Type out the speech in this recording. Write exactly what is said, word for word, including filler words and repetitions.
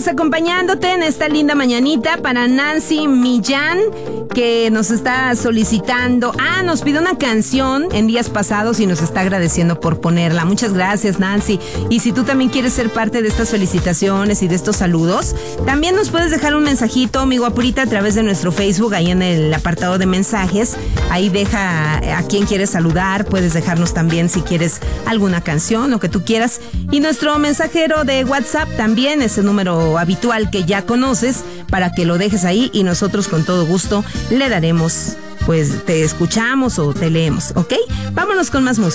seguimos acompañándote en esta linda mañanita para Nancy Millán, que nos está solicitando, ah, nos pidió una canción en días pasados y nos está agradeciendo por ponerla. Muchas gracias, Nancy. Y si tú también quieres ser parte de estas felicitaciones y de estos saludos, también nos puedes dejar un mensajito, mi guapurita, a través de nuestro Facebook, ahí en el apartado de mensajes. Ahí deja a quien quieres saludar, puedes dejarnos también si quieres alguna canción, lo que tú quieras. Y nuestro mensajero de WhatsApp también, ese número habitual que ya conoces, para que lo dejes ahí y nosotros con todo gusto le daremos, pues te escuchamos o te leemos, ¿ok? Vámonos con más música.